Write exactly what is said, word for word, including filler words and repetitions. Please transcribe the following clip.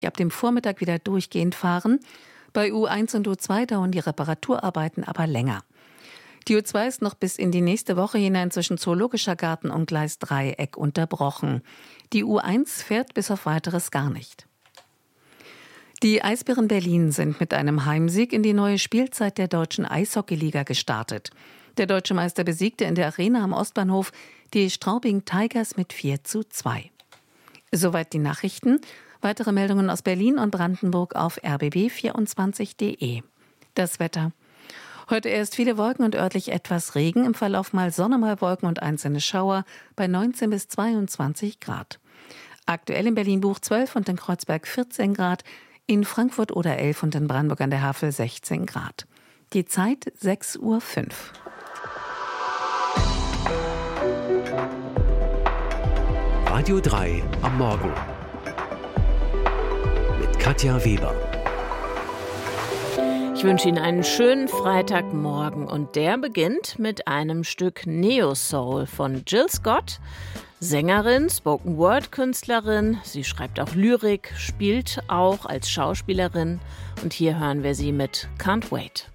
die ab dem Vormittag wieder durchgehend fahren. Bei U eins und U zwei dauern die Reparaturarbeiten aber länger. Die U zwei ist noch bis in die nächste Woche hinein zwischen Zoologischer Garten und Gleis Dreieck unterbrochen. Die U eins fährt bis auf Weiteres gar nicht. Die Eisbären Berlin sind mit einem Heimsieg in die neue Spielzeit der deutschen Eishockeyliga gestartet. Der deutsche Meister besiegte in der Arena am Ostbahnhof die Straubing Tigers mit vier zu zwei. Soweit die Nachrichten. Weitere Meldungen aus Berlin und Brandenburg auf r b b vierundzwanzig punkt d e. Das Wetter. Heute erst viele Wolken und örtlich etwas Regen, im Verlauf mal Sonne, mal Wolken und einzelne Schauer bei neunzehn bis zweiundzwanzig Grad. Aktuell in Berlin-Buch zwölf und in Kreuzberg vierzehn Grad, in Frankfurt oder elf und in Brandenburg an der Havel sechzehn Grad. Die Zeit sechs Uhr fünf. Radio drei am Morgen mit Katja Weber. Ich wünsche Ihnen einen schönen Freitagmorgen und der beginnt mit einem Stück Neo-Soul von Jill Scott, Sängerin, Spoken-Word-Künstlerin. Sie schreibt auch Lyrik, spielt auch als Schauspielerin und hier hören wir sie mit Can't Wait.